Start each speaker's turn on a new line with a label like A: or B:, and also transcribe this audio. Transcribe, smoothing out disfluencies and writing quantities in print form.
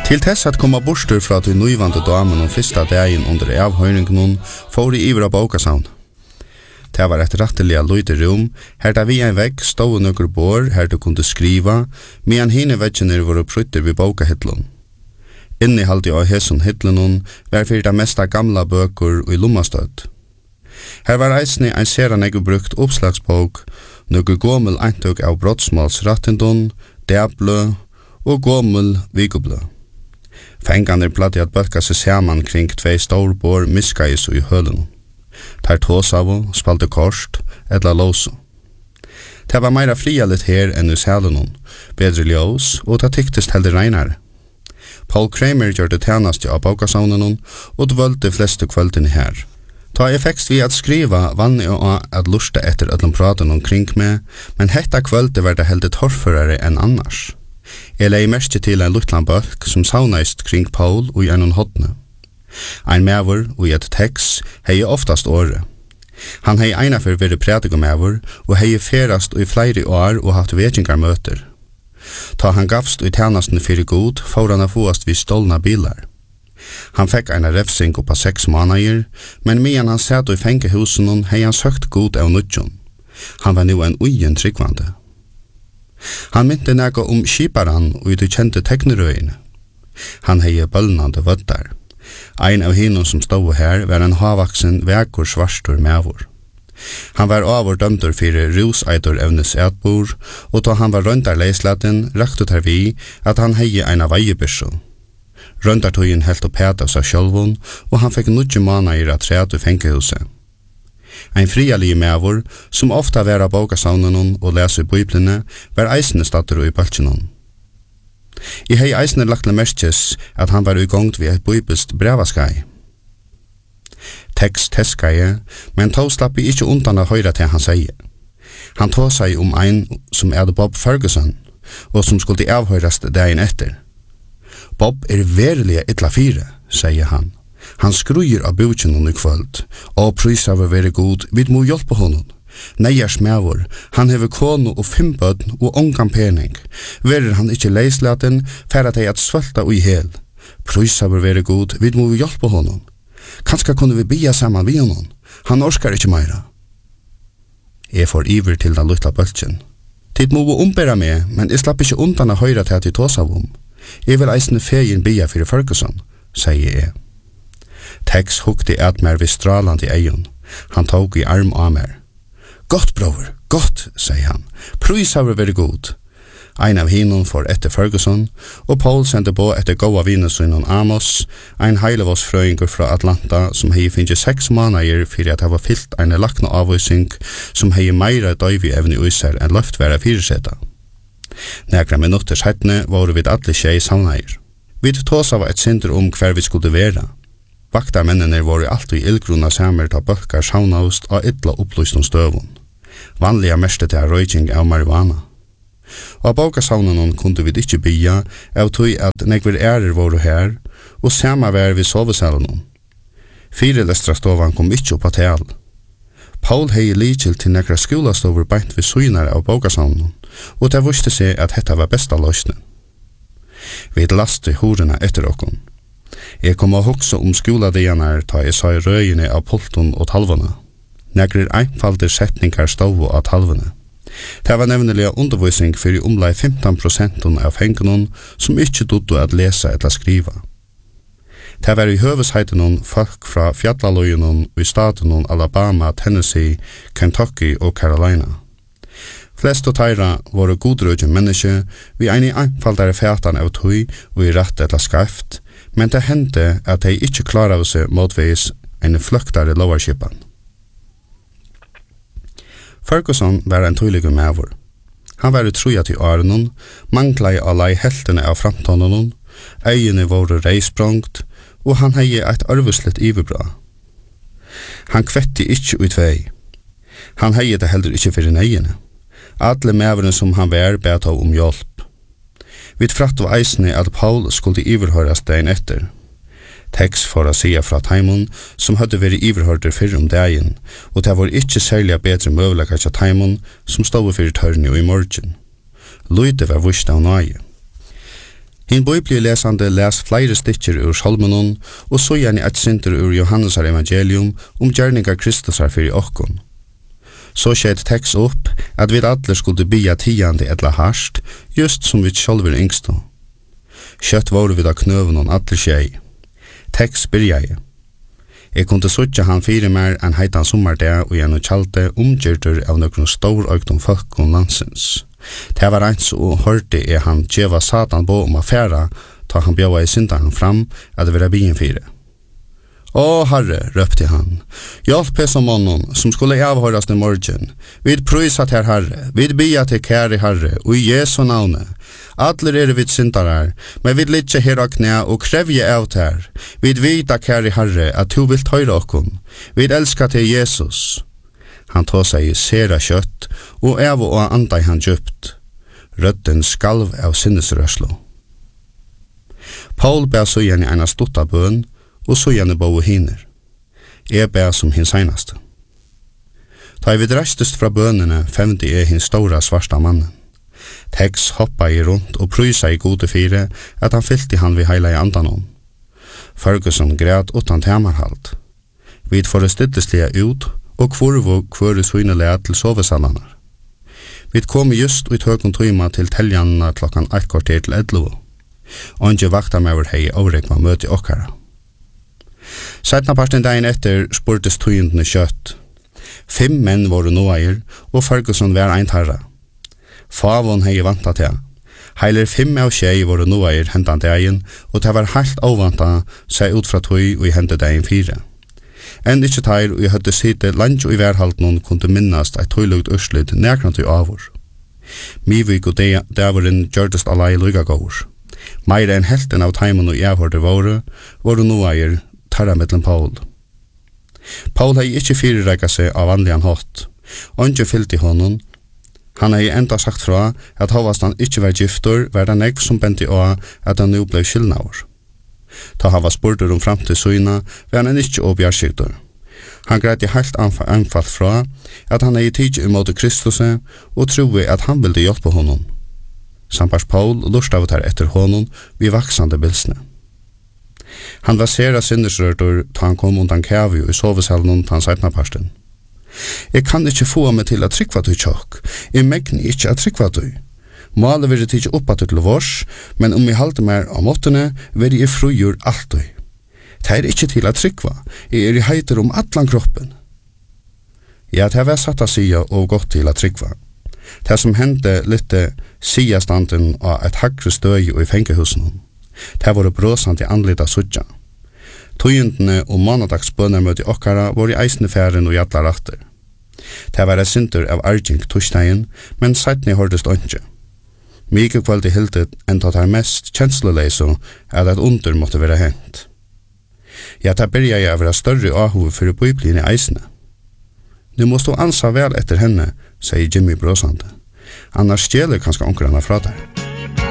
A: Til tess at komma borster fra til nøyvante damen og fyrsta dagen under avhøyringen får i ivra bókasavn. Det var et rattelige løyte rom, her da vi en vegg stod nøkker bor, her du kunne skriva, medan hine veggene var prytter ved bókahittlun. Innehaldi av hesson hittlun var fyrir det mesta gamla bøker og i lommastøtt. Her var eisne ein seranegg brukt oppslagsbók, nøkker gommel eintøk av brottsmålsrattindun, dæble og gommel vikublø. Fenganer platt at bølka seg saman kring tvei storbor miskais og i hølen. Tar tåsavo, spalte korst, edla låso. Det var meira frialit her enn i salen, bedre ljós, og det tyktist heldig reinare. Paul Kramer gjør det tjeneste av bókasavnen, og dvølte fleste kvöldene her. Ta effekst vi at skriva vann jeg at lusta etter öllum praten omkring meg, men hetta kvölde var det heldig torrførare enn annars. Jeg lei merke til en luttlan bølk som saunaist kring Paul og i en hodne. Ein mævur og i et tekst hei oftast åre. Han hei einafer veri prædigomævur og hei ferast og i flere år og haft vekingarmøter. Ta han gavst og i tjenestene fyrir god, får han fåast vid stolna bilar. Han fekk eina refsing oppa 6 månader, men medan han satt i fengehusen hei han søkt god av nudjon. Han var nu en ugen tryggvande. Han mynte nega skiparan og i de kjente teknerøyene. Han hei bølnande vøddar. Ein av hinnom som stod her var en havaksen vekur svarstor mævur. Han var avur dømdur fyrir ruseitor evnes etbor, og da han var røndar leislaten, raktu tar vi at han hei eina veiebyrso. Røndartøyen helt opp het av seg sjølvun, og han fekk nudje manager at træt i fengehuset. Ein frialige mævur, som ofta var av bókasavnen og lese i biblene, var eisne stater i bøltjenon. I hei eisne lagt merkes at han var i gongt ved et bibelst brevaskai. Tekst teskai, men tog slapp ikkje undan å høyra til han sier. Han tog seg ein som Bob Ferguson, og som skulle avhøyrast dagen etter. Bob verilig illa fire, sier han. Han skrujer av bukjen i kvöld, og prysar var veri god, vid må hjelpe honom. Neiers mævur, han hever konu og 5 bødn og ongan pening. Verir han ikkje leislaten, færa teg at svølta ui hel. Prysar var veri god, vid må hjelpe honom. Kanska kunne vi bia saman vi honom. Han orskar ikkje meira. Jeg får iver til den lutla bøltjen. Tid må umbera meg, men jeg slapp ikkje undan å høyra til at jeg tåsavum. Jeg vil eisne fegin bia fyrir Ferguson, sier jeg. Tex hukte at mer vid straland i eion. Han tog i arm av mer. Gott, bror, gott, sier han. Prys har vært god. Ein av hinnom får etter Ferguson, og Paul sendte på etter gåa vinesunnen Amos, ein heilevåsfrøyngur fra Atlanta som hei finnje 6 månader fyrir at det var fyllt ein lakna avvising som hei meira døyvi evne uiser enn løftværa fyrirseta. Nekra minutter hettne var vi alle tjei savnair. Vi tås av et synder hver vi skulle vera. Vaktarmennene var alltid ildgrunna samer ta bølkar saunaust av ytla opplystum støvun. Vanliga mestet er røyking av marihuana. Og bókasavnen kunde vi ikkje bya av tog at nekver ærer var her, og sama var vi sovesalen. 4 lestrastovan kom ikkje opp at tal. Paul hei likil til nekra skolastover beint vi synar av bókasavnen, og det viste seg at dette var besta løsning. Vi laste horena etter okkon. Jeg kom å hoksa skoladianar ta jeg sa i røyene av pulton og talvene. Nekrir einfalder setningar stov av talvene. Det var nevnelig undervisning for i omlai 15% av fengenon som ikkje dodde at lesa eller skriva. Det var i høvesheitenon folk fra fjallaløyenon i statenon Alabama, Tennessee, Kentucky og Carolina. Flest og teira var godrødje menneske, vi ein i einfaldare fætan av tøy og i rett eller skreft, men det hendte at de ikkje klara seg motveis en fløktare lovarskipan. Ferguson var en tøylige mævur. Han var utruja til årenon, manglai alai heltene av framtånenon, øyene var reisprongt, og han hei eit arvuslet iverbra. Han kvetti ikkje utvei. Han hei det heller ikkje fyrir neiene. Alle mæveren som han var bet av hjelp. Vi fratt av eisne at Paul skulle iverhøras dagen etter. Tex for å sia fra Taimon, som hadde vært iverhørder fyrir dagen, og det var ikkje særlig bedre møvleika til Taimon, som stod fyrir tørni og i morgen. Lyde var vust av nøye. Hin bibli lesande les flere stikker ur Salmenon, og så gjerne et sinter ur Johannes evangelium gjerningar Kristusar fyrir okkon. Så skjedde tekst opp at vi alle skulle bya tiande etla harst, just som vi sjálfur yngstu. Kjøtt våre vi da knøven og alle skjei. Tekst byrja jeg. Jeg kunne suttja han fyrir mer enn heitan sommardag og gjennom kjalte omgjørter av noen stor øgtom folk og landsens. Det var eins og hørte han djeva Satan på affæra, ta han bjøva i syndaren fram at det var bien fire. Å, Herre, røpte han, hjelp som mannen som skulle avhøres i morgen. Vid prøysa til Herre, vid bia til kære Herre, og i Jesu navne. Atler vid syndarar, men vid litje her av knæ og krevje av ter. Vid vita kære Herre, at du vil tøyre okkon. Vid elska til Jesus. Han tog seg i sera kjøtt, og av og andai han djupt. Rødden skalv av sinnesrøslo. Paul ber så igjen i ena stotta bøn, og så gjerne bo hiner. Jeg ber som hin seinaste. Da jeg vidrestest fra bønene, femte jeg hin stora svarsta mannen. Tex hoppa i rundt og prysa i gode fire, at han fyllte han vid heila i andanon. Ferguson græt utan temarhalt. Vid får det stilleslige ut, og kvorvo kvore svinnelega til sovesallanar. Vi kom just ut høgum tøyma til teljanna klokkan 1:15 til 11. Onge vakta med vår hei avregma møte okkara. Seitna parten dagen etter spurtes tøyendene kjøtt. 5 menn voru noair, og Ferguson var ein tarra. Favon hei vanta til. Heiler 5 av tjei voru noair hendan dagen, og det var heilt avvanta seg ut fra tøy og i hendet dagen 4. Enn ikkje teir og jeg høtte sitte langt og i værhalten noen kunne minnast eit tøylugt urslut nekrant i avur. Mivik og dæveren gjørdest alai luga gåur. Meira enn helten av teimen og i avhørte voru noair tarra mittlen Paul. Paul hei ikkje fyrirreika seg av vanligan hatt. Onge fyllt i honom. Han hei enda sagt fra at hovast han ikkje var giftor, var det negv som benti av at han nu blei skilnaur. Ta hava spurtur framtid syna, var han ikkje objarskiktor. Han greit i heilt anfall fra at han hei tidsi imot Kristus og troi at han vilde hjelpe honom. Sampars Paul lustavet her etter honom vid vaksande bilsne. Han var sera sinnesrørtur ta han kom undan kævi i sovesalen ta han seitna parsten. Jeg kan ikkje få meg til at trykva du tjokk. Jeg megni ikkje at trykva du. Målet vil jeg tidsi oppa til vårs, men om jeg halte mer av måttene, vil jeg frujur alltid. Det er ikkje til at trykva. Jeg i heiter allan kroppen. Ja, det var satt av sida og gått til at trykva. Det som hendte litt sida standen av et hakre støy og i fengehusen. Det var bråsant i anlita suttja. Tøyendene og månadagsbønnermøte i okkara var i eisnefæren og jalla ratter. Det var et sinter av arging torsdagen, men seitni hordest åndsje. Mykje kvalitet hildet enn tatt her mest kjensleleiso at et under måtte være hent. Ja, det byrja jeg å være større ahov for bøyblien i eisne. Du må stå ansa vel etter henne, sier Jimmy bråsande. Annars stjeler kanskje onkrarna fra deg.